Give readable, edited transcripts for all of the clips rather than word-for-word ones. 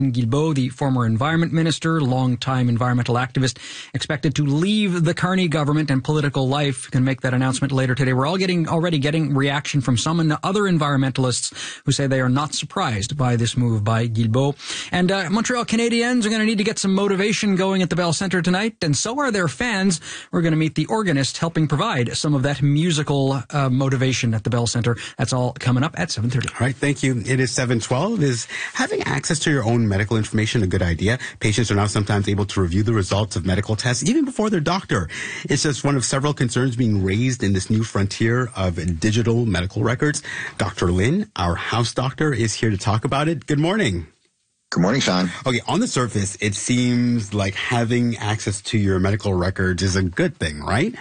Guilbeault, the former environment minister, longtime environmental activist, expected to leave the Carney government and political life. Can make that announcement later today. We're already getting reaction from some and other environmentalists who say they are not surprised by this move by Guilbeault. And Montreal Canadiens are going to need to get some motivation going at the Bell Centre tonight, and so are their fans. We're going to meet the organist helping provide some of that musical motivation at the Bell Centre. That's all coming up at 7:30. All right, thank you. It is 7:12. Is having access to your own medical information a good idea? Patients are now sometimes able to review the results of medical tests even before their doctor. It's just one of several concerns being raised in this new frontier of digital medical records. Dr. Lin, our house doctor, is here to talk about it. Good morning. Good morning, Sean. Okay, on the surface, it seems like having access to your medical records is a good thing, right?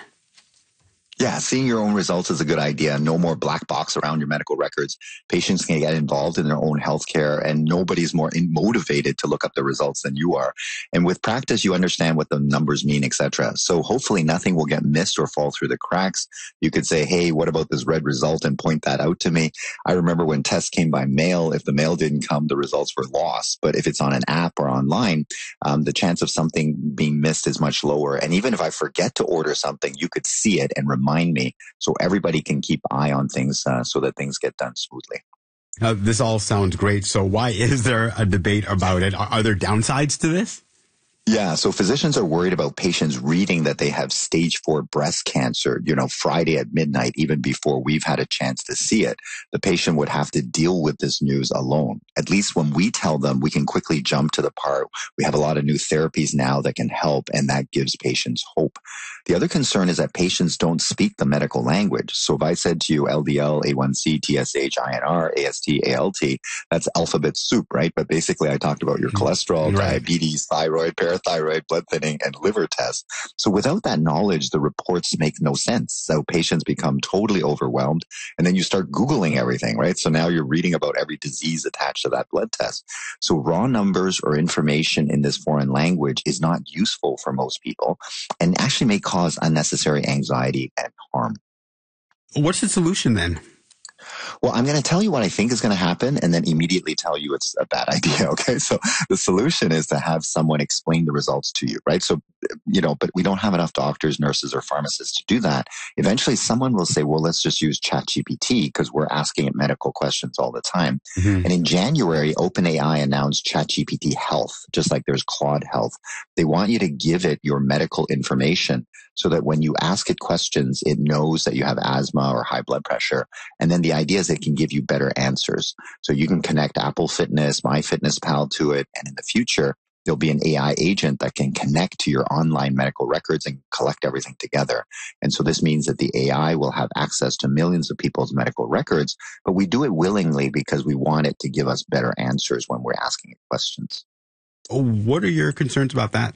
Yeah, seeing your own results is a good idea. No more black box around your medical records. Patients can get involved in their own healthcare, and nobody's more motivated to look up the results than you are. And with practice, you understand what the numbers mean, etc. So hopefully nothing will get missed or fall through the cracks. You could say, hey, what about this red result, and point that out to me. I remember when tests came by mail, if the mail didn't come, the results were lost. But if it's on an app or online, the chance of something being missed is much lower. And even if I forget to order something, you could see it and remind me, so everybody can keep eye on things so that things get done smoothly. This all sounds great. So why is there a debate about it? Are there downsides to this? Yeah, so physicians are worried about patients reading that they have stage 4 breast cancer, Friday at midnight, even before we've had a chance to see it. The patient would have to deal with this news alone. At least when we tell them, we can quickly jump to the part. We have a lot of new therapies now that can help, and that gives patients hope. The other concern is that patients don't speak the medical language. So if I said to you LDL, A1C, TSH, INR, AST, ALT, that's alphabet soup, right? But basically I talked about your cholesterol, right, diabetes, thyroid, parathyroid, blood thinning, and liver tests. So without that knowledge, the reports make no sense. So patients become totally overwhelmed, and then you start Googling everything, right? So now you're reading about every disease attached to that blood test. So raw numbers or information in this foreign language is not useful for most people, and actually may cause unnecessary anxiety and harm. What's the solution then? Well, I'm going to tell you what I think is going to happen and then immediately tell you it's a bad idea. Okay. So the solution is to have someone explain the results to you, right? So, but we don't have enough doctors, nurses, or pharmacists to do that. Eventually someone will say, well, let's just use ChatGPT because we're asking it medical questions all the time. Mm-hmm. And in January, OpenAI announced ChatGPT Health, just like there's Claude Health. They want you to give it your medical information so that when you ask it questions, it knows that you have asthma or high blood pressure. And then the idea is it can give you better answers. So you can connect Apple Fitness, MyFitnessPal to it. And in the future, there'll be an AI agent that can connect to your online medical records and collect everything together. And so this means that the AI will have access to millions of people's medical records, but we do it willingly because we want it to give us better answers when we're asking it questions. What are your concerns about that?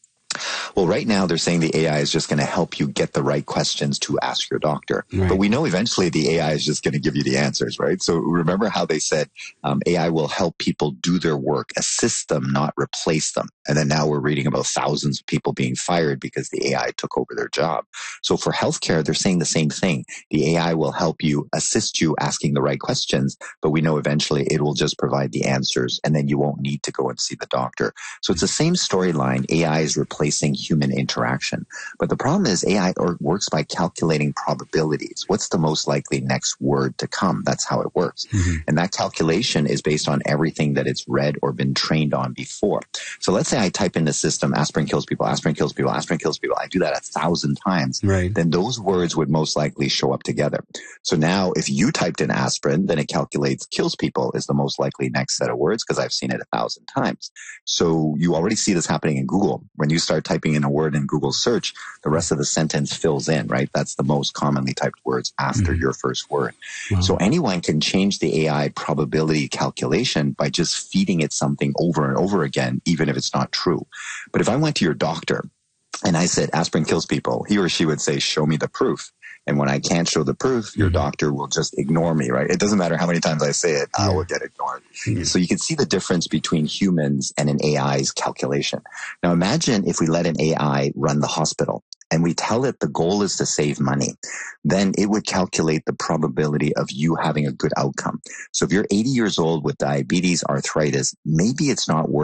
Well, right now they're saying the AI is just going to help you get the right questions to ask your doctor. Right. But we know eventually the AI is just going to give you the answers, right? So remember how they said AI will help people do their work, assist them, not replace them. And then now we're reading about thousands of people being fired because the AI took over their job. So for healthcare, they're saying the same thing. The AI will help you, assist you asking the right questions, but we know eventually it will just provide the answers and then you won't need to go and see the doctor. So it's the same storyline. AI is replacing human interaction. But the problem is AI works by calculating probabilities. What's the most likely next word to come? That's how it works. Mm-hmm. And that calculation is based on everything that it's read or been trained on before. So let's say I type in the system, aspirin kills people, aspirin kills people, aspirin kills people. I do that 1,000 times. Right. Then those words would most likely show up together. So now if you typed in aspirin, then it calculates kills people is the most likely next set of words because I've seen it 1,000 times. So you already see this happening in Google. When you start typing in a word in Google search, the rest of the sentence fills in, right? That's the most commonly typed words after your first word. Wow. So anyone can change the AI probability calculation by just feeding it something over and over again, even if it's not true. But if I went to your doctor and I said aspirin kills people, he or she would say, show me the proof. And when I can't show the proof, your doctor will just ignore me, right? It doesn't matter how many times I say it, I will get ignored. So you can see the difference between humans and an AI's calculation. Now imagine if we let an AI run the hospital and we tell it the goal is to save money, then it would calculate the probability of you having a good outcome. So if you're 80 years old with diabetes, arthritis, maybe it's not worth